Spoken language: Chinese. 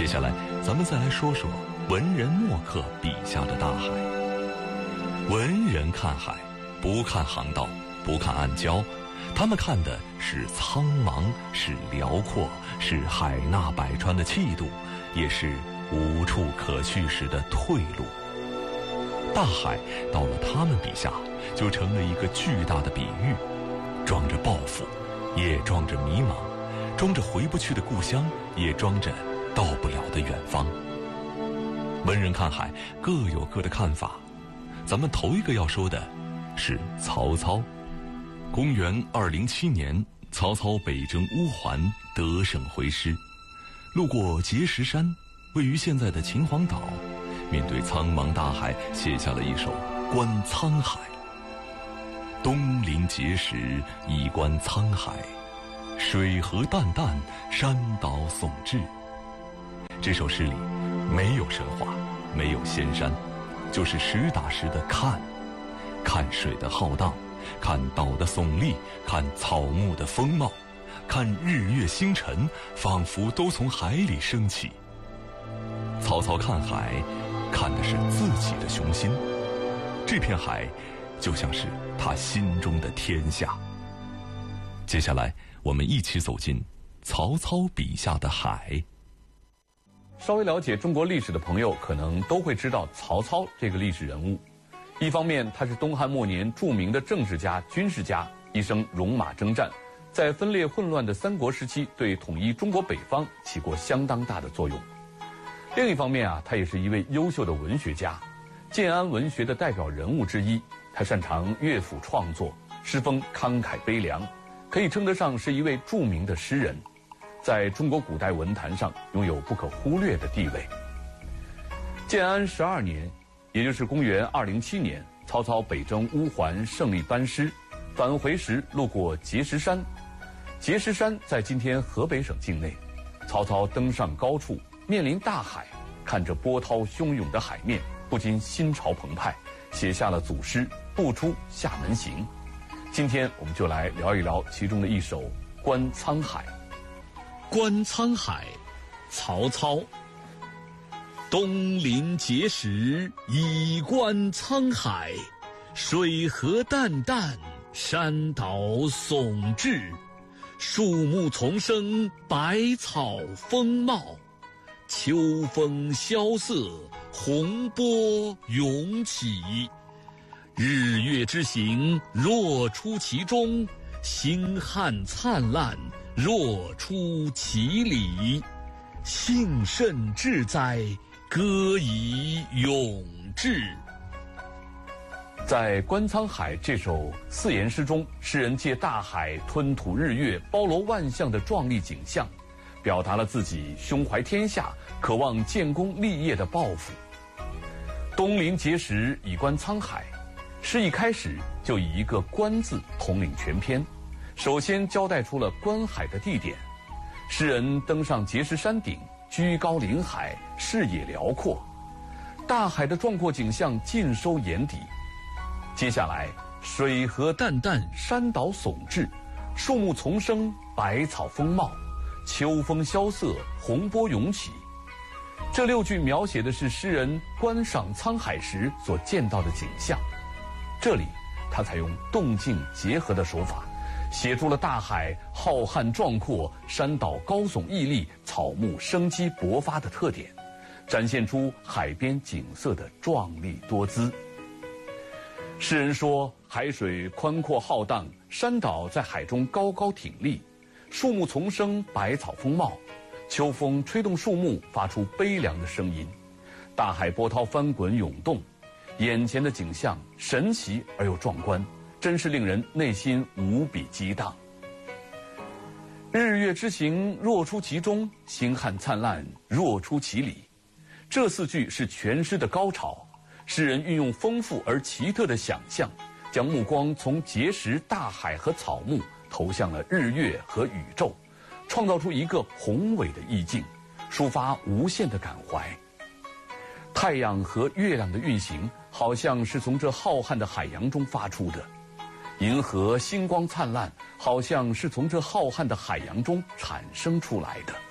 接下来，咱们再来说说文人墨客笔下的大海。文人看海，不看航道，不看暗礁，他们看的是苍茫，是辽阔，是海纳百川的气度，也是无处可去时的退路。大海到了他们笔下，就成了一个巨大的比喻，装着抱负，也装着迷茫，装着回不去的故乡，也装着到不了的远方。文人看海各有各的看法，咱们头一个要说的是曹操。公元207年，曹操北征乌桓，得胜回师，路过碣石山，位于现在的秦皇岛，面对苍茫大海，写下了一首《观沧海》。东临碣石，以观沧海，水何澹澹，山岛竦峙。这首诗里没有神话，没有仙山，就是实打实的看水的浩荡，看岛的耸立，看草木的丰茂，看日月星辰，仿佛都从海里升起。曹操看海，看的是自己的雄心，这片海就像是他心中的天下。接下来我们一起走进曹操笔下的海。 稍微了解中国历史的朋友可能都会知道曹操这个历史人物。一方面他是东汉末年著名的政治家、军事家，一生戎马征战，在分裂混乱的三国时期对统一中国北方起过相当大的作用。另一方面他也是一位优秀的文学家，建安文学的代表人物之一。他擅长乐府创作，诗风慷慨悲凉，可以称得上是一位著名的诗人，在中国古代文坛上拥有不可忽略的地位。建安12年，也就是公元207年，曹操北征乌桓，胜利班师，返回时路过碣石山。碣石山在今天河北省境内。曹操登上高处，面临大海，看着波涛汹涌的海面，不禁心潮澎湃，写下了组诗《不出厦门行》。今天我们就来聊一聊其中的一首《观沧海》。 观沧海，曹操。东临碣石，以观沧海，水何澹澹，山岛竦峙。树木丛生，百草丰茂，秋风萧瑟，洪波涌起。日月之行，若出其中，星汉灿烂，若出其里。幸甚至哉，歌以咏志。 在《观沧海》这首四言诗中，诗人借大海吞吐日月、包罗万象的壮丽景象，表达了自己胸怀天下、渴望建功立业的抱负。东临碣石，以观沧海。诗一开始就以一个“观”字统领全篇，首先交代出了观海的地点。诗人登上碣石山顶，居高临海，视野辽阔，大海的壮阔景象尽收眼底。接下来，水何澹澹，山岛竦峙，树木丛生，百草丰茂，秋风萧瑟，洪波涌起。这6句描写的是诗人观赏沧海时所见到的景象。这里他采用动静结合的手法，写出了大海浩瀚壮阔，山岛高耸屹立，草木生机勃发的特点，展现出海边景色的壮丽多姿。诗人说，海水宽阔浩荡，山岛在海中高高挺立，树木丛生，百草丰茂，秋风吹动树木，发出悲凉的声音，大海波涛翻滚涌动，眼前的景象神奇而又壮观，真是令人内心无比激荡。日月之行，若出其中，星汉灿烂，若出其里。这4句是全诗的高潮。诗人运用丰富而奇特的想象，将目光从碣石、大海和草木投向了日月和宇宙，创造出一个宏伟的意境，抒发无限的感怀。太阳和月亮的运行好像是从这浩瀚的海洋中发出的，银河星光灿烂，好像是从这浩瀚的海洋中产生出来的。